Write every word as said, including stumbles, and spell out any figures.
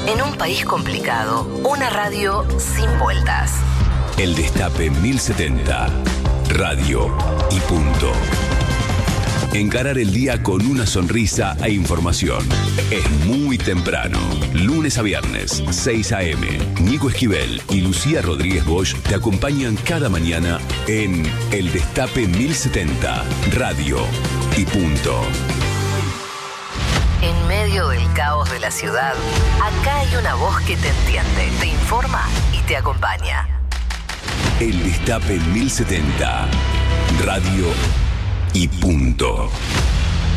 En un país complicado, una radio sin vueltas. El Destape mil setenta. Radio y punto. Encarar el día con una sonrisa e información. Es muy temprano. Lunes a viernes, seis a eme. Nico Esquivel y Lucía Rodríguez Bosch te acompañan cada mañana en El Destape mil setenta. Radio y punto. En medio del caos de la ciudad, acá hay una voz que te entiende, te informa y te acompaña. El Destape mil setenta. Radio y punto.